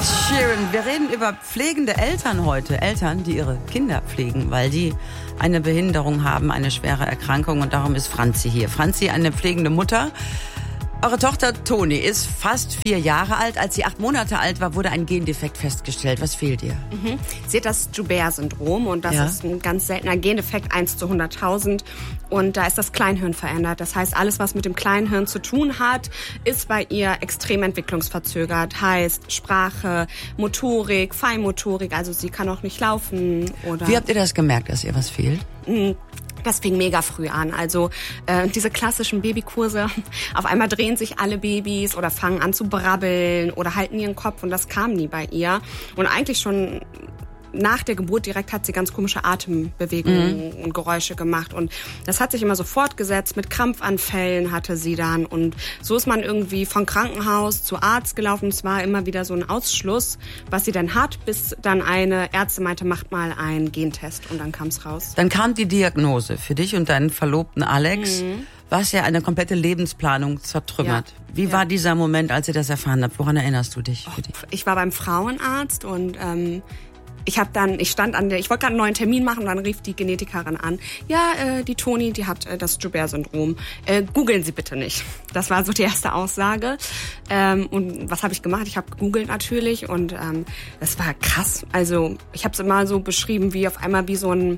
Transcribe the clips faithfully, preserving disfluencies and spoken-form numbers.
Sheeran. Wir reden über pflegende Eltern heute. Eltern, die ihre Kinder pflegen, weil die eine Behinderung haben, eine schwere Erkrankung. Und darum ist Franzi hier. Franzi, eine pflegende Mutter. Eure Tochter Toni ist fast vier Jahre alt. Als sie acht Monate alt war, wurde ein Gendefekt festgestellt. Was fehlt ihr? Mhm. Sie hat das Joubert-Syndrom und das ja. ist ein ganz seltener Gendefekt, eins zu hunderttausend. Und da ist das Kleinhirn verändert. Das heißt, alles, was mit dem Kleinhirn zu tun hat, ist bei ihr extrem entwicklungsverzögert. Heißt Sprache, Motorik, Feinmotorik, also sie kann auch nicht laufen. Oder Wie habt ihr das gemerkt, dass ihr was fehlt? Mhm. Das fing mega früh an. Also äh, diese klassischen Babykurse, auf einmal drehen sich alle Babys oder fangen an zu brabbeln oder halten ihren Kopf und das kam nie bei ihr. Und eigentlich schon nach der Geburt direkt hat sie ganz komische Atembewegungen mhm. und Geräusche gemacht. Und das hat sich immer so fortgesetzt. Mit Krampfanfällen hatte sie dann. Und so ist man irgendwie von Krankenhaus zu Arzt gelaufen. Es war immer wieder so ein Ausschluss, was sie dann hat, bis dann eine Ärztin meinte, macht mal einen Gentest. Und dann kam es raus. Dann kam die Diagnose für dich und deinen Verlobten Alex, mhm. was ja eine komplette Lebensplanung zertrümmert. Ja. Wie ja. war dieser Moment, als ihr das erfahren habt? Woran erinnerst du dich? Oh, ich war beim Frauenarzt und ähm, Ich habe dann, ich stand an der, ich wollte gerade einen neuen Termin machen und dann rief die Genetikerin an. Ja, äh, die Toni, die hat äh, das Joubert-Syndrom. Äh, googeln Sie bitte nicht. Das war so die erste Aussage. Ähm, und was habe ich gemacht? Ich habe gegoogelt natürlich und ähm, das war krass. Also ich habe es immer so beschrieben, wie auf einmal wie so ein,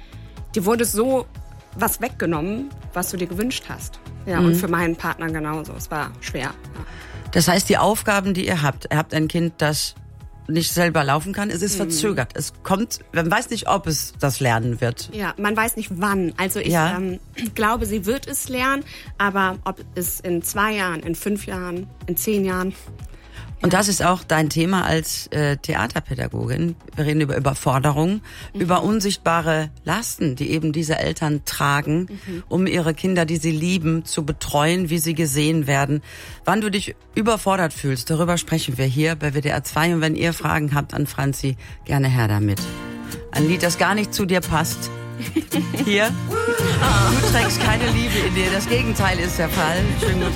dir wurde so was weggenommen, was du dir gewünscht hast. Ja, mhm. und für meinen Partner genauso. Es war schwer. Ja. Das heißt, die Aufgaben, die ihr habt, ihr habt ein Kind, das nicht selber laufen kann, es ist verzögert. Es kommt, man weiß nicht, ob es das lernen wird. Ja, man weiß nicht wann. Also ich ja. ähm, glaube, sie wird es lernen, aber ob es in zwei Jahren, in fünf Jahren, in zehn Jahren. Und das ist auch dein Thema als äh, Theaterpädagogin. Wir reden über Überforderung, mhm. über unsichtbare Lasten, die eben diese Eltern tragen, mhm. um ihre Kinder, die sie lieben, zu betreuen, wie sie gesehen werden. Wann du dich überfordert fühlst, darüber sprechen wir hier bei W D R zwei. Und wenn ihr Fragen habt an Franzi, gerne her damit. Ein Lied, das gar nicht zu dir passt. Hier. Du trägst keine Liebe in dir. Das Gegenteil ist der Fall. Schönen guten